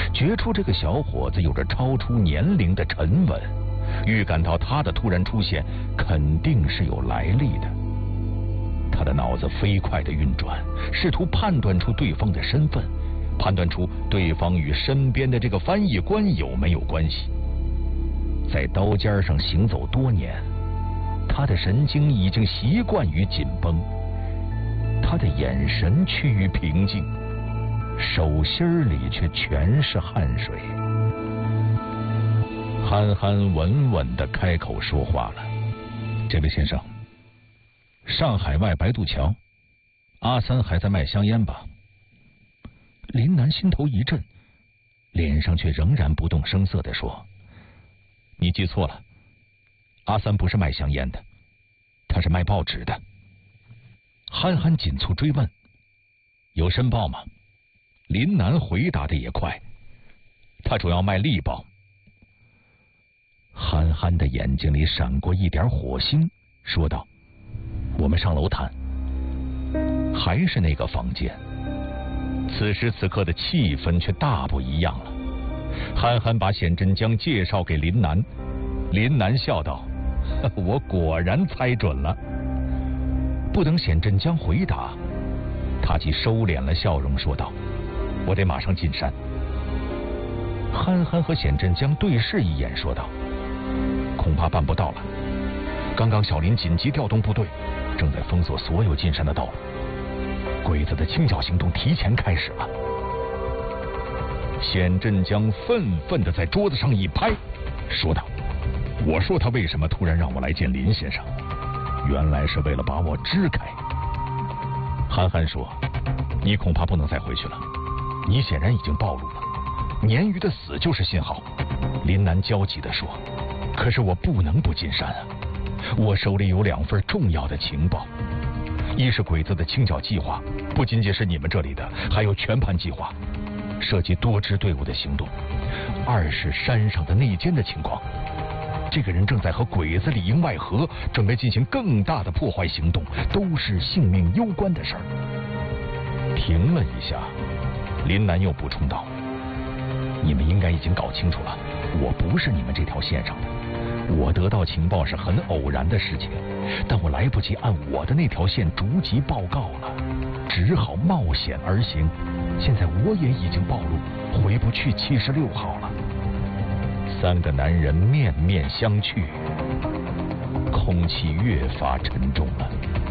觉出这个小伙子有着超出年龄的沉稳，预感到他的突然出现肯定是有来历的。他的脑子飞快地运转，试图判断出对方的身份，判断出对方与身边的这个翻译官有没有关系。在刀尖上行走多年，他的神经已经习惯于紧绷，他的眼神趋于平静，手心里却全是汗水。憨憨稳稳地开口说话了：“这位先生，上海外白渡桥，阿三还在卖香烟吧？”林南心头一震，脸上却仍然不动声色地说：“你记错了，阿三不是卖香烟的，他是卖报纸的。”憨憨紧促追问：“有申报吗？”林南回答的也快：“他主要卖力报。”憨憨的眼睛里闪过一点火星，说道：“我们上楼谈。”还是那个房间，此时此刻的气氛却大不一样了。憨憨把显真江介绍给林南，林南笑道：“我果然猜准了。”不等显真江回答，他即收敛了笑容，说道：“我得马上进山。”憨憨和显真江对视一眼，说道：“恐怕办不到了。刚刚小林紧急调动部队，正在封锁所有进山的道路，鬼子的清剿行动提前开始了。”显真江愤愤地在桌子上一拍，说道：“我说他为什么突然让我来见林先生，原来是为了把我支开。”憨憨说：“你恐怕不能再回去了，你显然已经暴露了，鲶鱼的死就是信号。”林南焦急地说：“可是我不能不进山啊，我手里有2份重要的情报，一是鬼子的清剿计划，不仅仅是你们这里的，还有全盘计划，涉及多支队伍的行动；二是山上的内奸的情况，这个人正在和鬼子里应外合，准备进行更大的破坏行动，都是性命攸关的事儿。”停了一下，林南又补充道：“你们应该已经搞清楚了，我不是你们这条线上的。我得到情报是很偶然的事情，但我来不及按我的那条线逐级报告了，只好冒险而行。现在我也已经暴露，回不去76号了。”3个男人面面相觑，空气越发沉重了。